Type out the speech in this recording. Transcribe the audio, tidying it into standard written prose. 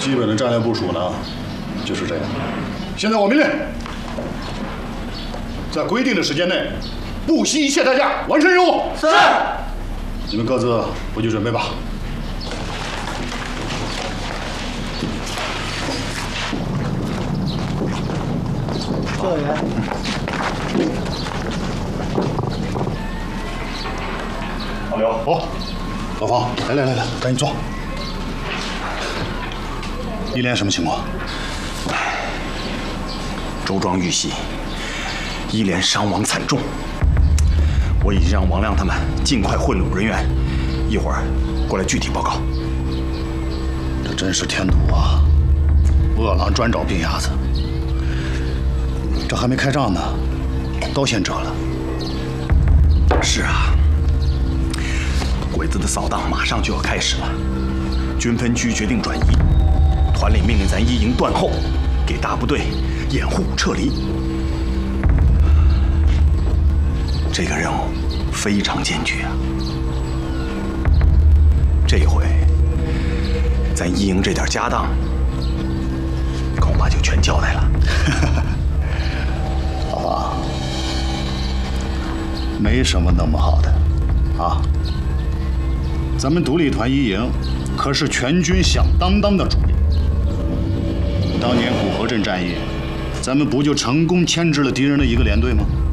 基本的战略部署呢，就是这样。现在我命令，在规定的时间内，不惜一切代价完成任务。 是。 你们各自回去准备吧。 教委员。 老刘，哦，老方，来，赶紧坐。一连什么情况？ 周庄遇袭，一连伤亡惨重。我已经让王亮他们尽快混入人员，一会儿过来具体报告。 这真是添堵啊！饿狼专找病鸭子。这还没开仗呢，刀先折了。 是啊，鬼子的扫荡马上就要开始了。军分区决定转移，团里命令咱一营断后，给大部队掩护撤离。这个任务非常艰巨啊！这回咱一营这点家当，恐怕就全交代了。 老方，没什么弄不好的，啊！咱们独立团一营可是全军响当当的主力。当年古河镇战役，咱们不就成功牵制了敌人的一个连队吗？